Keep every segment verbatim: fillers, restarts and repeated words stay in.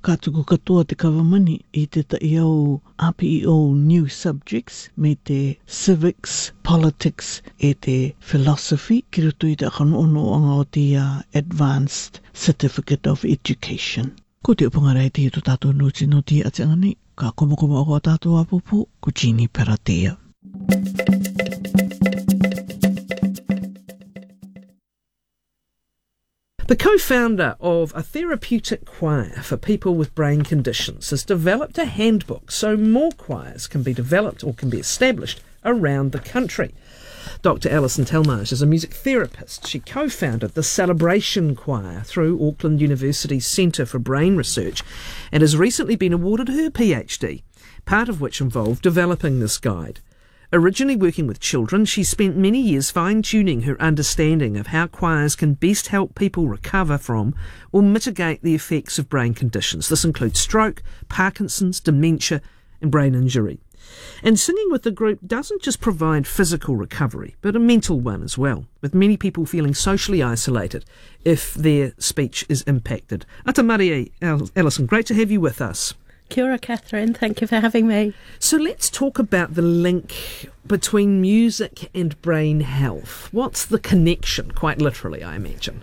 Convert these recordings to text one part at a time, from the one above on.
Kātuku katoa te kawamani I te tai au A P E O new subjects me te civics, politics e te philosophy ki roto I te akanono o te uh, Advanced Certificate of Education. Ko te upungarai te to tātou nuti no te atangani, ka komokoma o tātou apopo, ko Jeannie Peratea. The co-founder of a therapeutic choir for people with brain conditions has developed a handbook so more choirs can be developed or can be established around the country. Doctor Alison Talmage is a music therapist. She co-founded the Celebration Choir through Auckland University's Centre for Brain Research and has recently been awarded her PhD, part of which involved developing this guide. Originally working with children, she spent many years fine-tuning her understanding of how choirs can best help people recover from or mitigate the effects of brain conditions. This includes stroke, Parkinson's, dementia and brain injury. And singing with the group doesn't just provide physical recovery, but a mental one as well, with many people feeling socially isolated if their speech is impacted. Ata Marie, Alison, great to have you with us. Kia ora, Catherine. Thank you for having me. So let's talk about the link between music and brain health. What's the connection, quite literally, I imagine?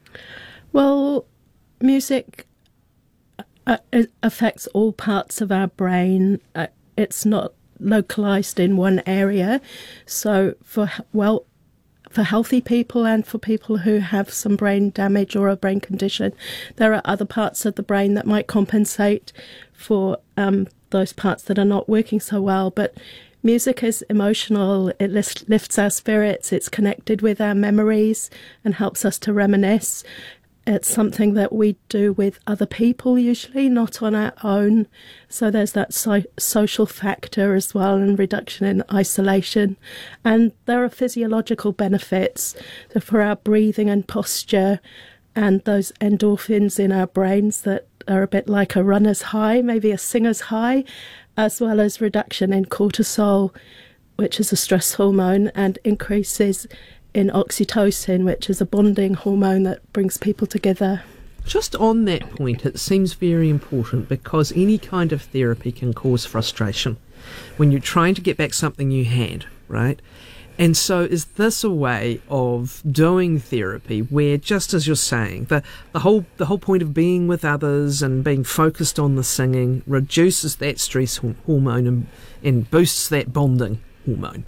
Well, music uh, affects all parts of our brain. Uh, it's not localised in one area. So for, well, for healthy people and for people who have some brain damage or a brain condition, there are other parts of the brain that might compensate for um, those parts that are not working so well. But music is emotional, it lifts our spirits, it's connected with our memories and helps us to reminisce. It's something that we do with other people usually, not on our own. So there's that so- social factor as well, and reduction in isolation. And there are physiological benefits for our breathing and posture and those endorphins in our brains that are a bit like a runner's high, maybe a singer's high, as well as reduction in cortisol, which is a stress hormone, and increases in oxytocin, which is a bonding hormone that brings people together. Just on that point, it seems very important because any kind of therapy can cause frustration when you're trying to get back something you had, right? And so is this a way of doing therapy where, just as you're saying, the, the whole the whole point of being with others and being focused on the singing reduces that stress hormone and, and boosts that bonding hormone?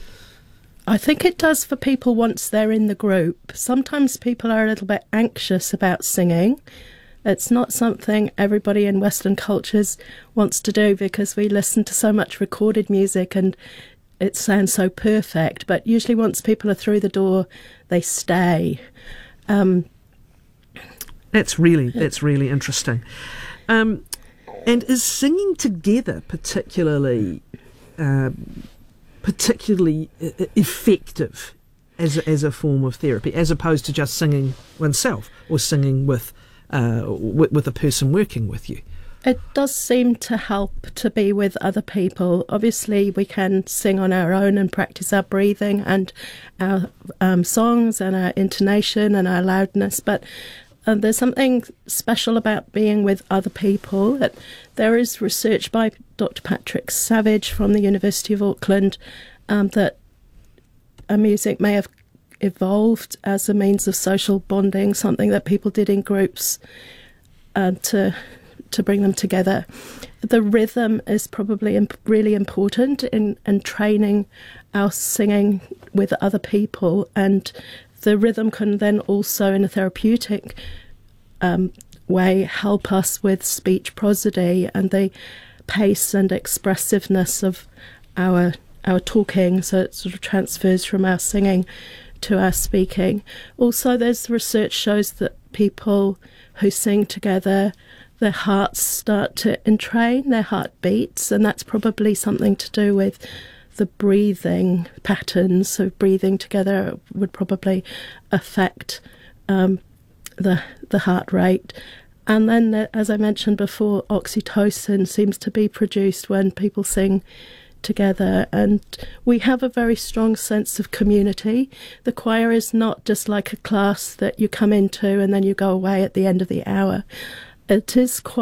I think it does for people once they're in the group. Sometimes people are a little bit anxious about singing. It's not something everybody in Western cultures wants to do because we listen to so much recorded music and it sounds so perfect. But usually once people are through the door, they stay. Um, that's really that's really interesting. Um, and is singing together particularly... Uh, particularly effective as a, as a form of therapy, as opposed to just singing oneself or singing with, uh, with with a person working with you? It does seem to help to be with other people. Obviously, we can sing on our own and practice our breathing and our um, songs and our intonation and our loudness, but Uh, there's something special about being with other people. That there is research by Doctor Patrick Savage from the University of Auckland um, that uh, music may have evolved as a means of social bonding, something that people did in groups uh, to to bring them together. The rhythm is probably imp- really important in, in training our singing with other people, and the rhythm can then also, in a therapeutic um, way, help us with speech prosody and the pace and expressiveness of our our talking, so it sort of transfers from our singing to our speaking. Also, there's research shows that people who sing together, their hearts start to entrain, their heart beats, and that's probably something to do with the breathing patterns. So breathing together would probably affect um, the the heart rate. And then, uh, as I mentioned before, oxytocin seems to be produced when people sing together, and we have a very strong sense of community. The choir is not just like a class that you come into and then you go away at the end of the hour. It is quite